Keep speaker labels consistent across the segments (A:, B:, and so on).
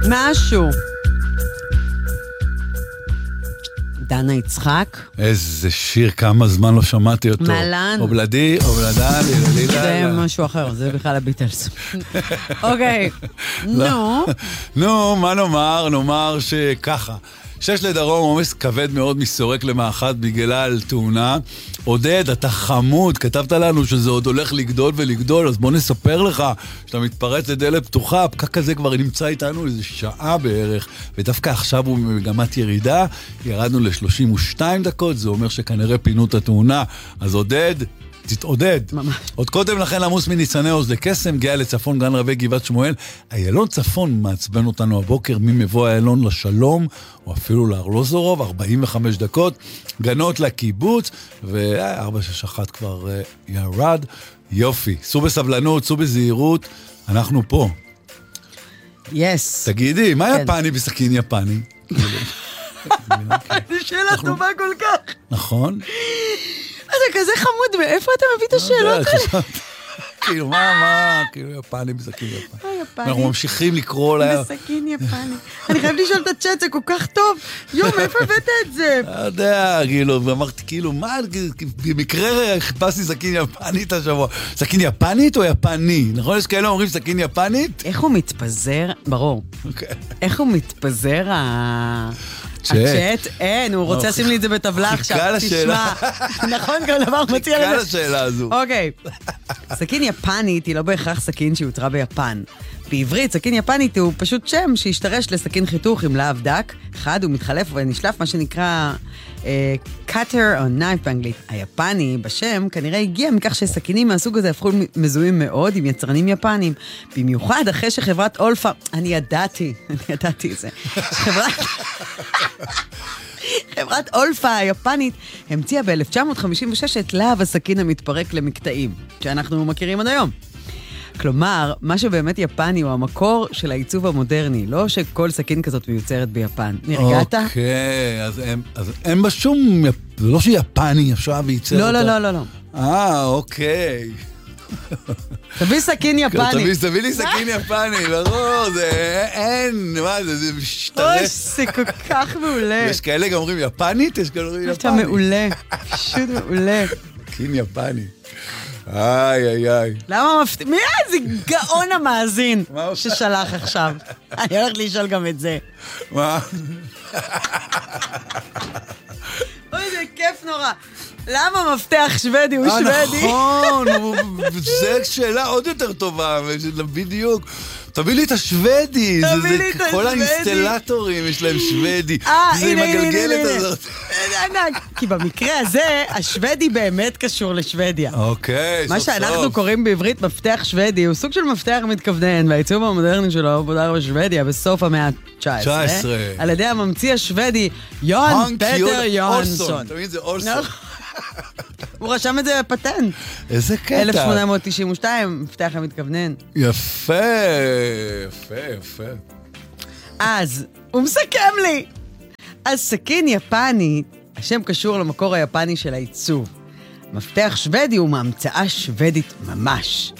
A: משהו. דנה יצחק.
B: איזה שיר, כמה זמן לא שמעתי אותו.
A: מלן.
B: אובלדי, אובלדה, לילה.
A: זה משהו אחר, זה בכלל הביטלס. אוקיי, נו.
B: נו, מה נאמר? נאמר שככה. 6 לדרום, עומס כבד מאוד מסורק למאחד בגלל תאונה. עודד, אתה חמוד, כתבת לנו שזה עוד הולך לגדול ולגדול, אז בוא נספר לך שאתה מתפרץ לדלת פתוחה, הפקק הזה כבר נמצא איתנו איזה שעה בערך, ודווקא עכשיו הוא במגמת ירידה, ירדנו ל-32 דקות, זה אומר שכנראה פינו את התאונה, אז עודד, תתעודד.
A: ממש.
B: עוד קודם לכן עמוס מניצני עוז לקסם, גאה לצפון, גן רבי גבעת שמואל. איילון צפון מעצבן אותנו הבוקר, ממבוא איילון לשלום, או אפילו לארלוזורוב, 45 דקות. גנות לקיבוץ, ו-461 כבר ירד. יופי, סעו בסבלנות, סעו בזהירות, אנחנו פה.
A: יס.
B: תגידי, מה יפני בסכין יפני?
A: זו שאלה טובה כל כך.
B: נכון?
A: אתה כזה חמוד, מאיפה אתה מביא את השאלות האלה?
B: כאילו, מה, כאילו, יפני בסכין יפני. אנחנו ממשיכים לקרוא לה...
A: בסכין יפני. אני חייב לשאול את הצ'אט, זה כל כך טוב. יום, איפה הבאת את זה?
B: לא יודע, כאילו, ואמרתי, כאילו, מה, במקרה חיפשתי סכין יפנית השבוע. סכין יפנית או יפני? נכון, יש כאלה אומרים סכין יפנית?
A: איך הוא מתפזר? ברור. איך הוא מתפזר הצ'אט? אין, הוא רוצה לשים לי את זה בטבלה עכשיו.
B: חיכה לשאלה.
A: נכון, כל דבר מציע
B: חיכה לשאלה הזו.
A: אוקיי. סכין יפנית היא לא בהכרח סכין שיוצרה ביפן. בעברית, סכין יפנית הוא פשוט שם שהשתרש לסכין חיתוך עם להב דק. אחד, הוא מתחלף ונשלף, מה שנקרא cutter או knife באנגלית. היפני בשם כנראה הגיע מכך שסכינים מהסוג הזה הפכו מזוהים מאוד עם יצרנים יפנים. במיוחד אחרי שחברת אולפה, אני ידעתי את זה. חברת אולפה היפנית המציאה ב-1956 את להב הסכין המתפרק למקטעים, שאנחנו מכירים עד היום. כלומר, מה שבאמת יפני הוא המקור של העיצוב המודרני, לא שכל סכין כזאת מיוצרת ביפן. נרגעת?
B: אוקיי, אז אין בה שום... זה לא שיפני אפשר וייצר אותה.
A: לא.
B: אוקיי.
A: תביא סכין יפני.
B: תביא לי סכין יפני, ברור, זה אין, מה זה משתרש.
A: אוי, זה כל כך מעולה.
B: יש כאלה גם אומרים יפנית, יש כאלה אומרים יפני.
A: אתה מעולה, פשוט מעולה.
B: סכין יפני. איי.
A: למה מפתיע? מי איזה גאון המאזין ששלח עכשיו? אני הולך לשאול גם את זה.
B: מה?
A: אוי, זה כיף נורא. למה מפתח שוודי הוא שוודי?
B: נכון, זו שאלה עוד יותר טובה, בדיוק. תביא לי את השוודי, כל האינסטלטורים יש להם שוודי, זה עם הגלגלת הזאת.
A: כי במקרה הזה, השוודי באמת קשור לשוודיה.
B: אוקיי,
A: מה שאנחנו קוראים בעברית מפתח שוודי, הוא סוג של מפתח מתכוונן, והעיצוב המודרני שלו הוא בודר בשוודיה בסוף המאה ה-19. על ידי הממציא השוודי, יוהאן פטר יוהנסון.
B: תמיד זה אולסון.
A: הוא רשם את זה בפטנט.
B: איזה קטע.
A: 1892, מפתח המתכוונן.
B: יפה.
A: אז, הוא מסכם לי. אז סכין יפני, השם קשור למקור היפני של העיצוב. מפתח שוודי הוא מהמצאה שוודית ממש.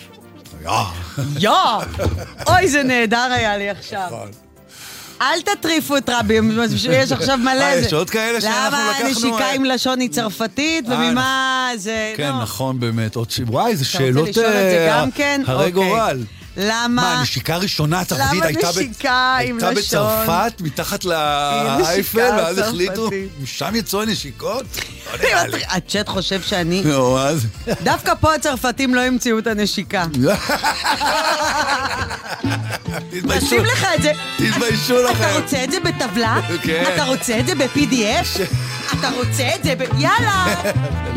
A: אוי, זה נהדר היה לי עכשיו. אל תטריפו את רבים, יש עכשיו מלא.
B: יש עוד כאלה שאנחנו לקחנו...
A: למה נשיקה עם לשון היא צרפתית, וממה זה...
B: כן, נכון באמת. וואי, זה שאלות...
A: אתה רוצה לשאול את זה גם כן?
B: הרי גורל.
A: למה...
B: מה, נשיקה ראשונה צרפתית הייתה בצרפת, מתחת לאייפל, ואז החליטו, משם יצאו נשיקות?
A: הצ'אט חושב שאני...
B: נו, אז...
A: דווקא פה הצרפתים לא המציאו את הנשיקה. נשים לך את זה.
B: תתביישו לכם.
A: אתה רוצה את זה בטבלה? אתה רוצה את זה ב-PDF? אתה רוצה את זה ב... יאללה!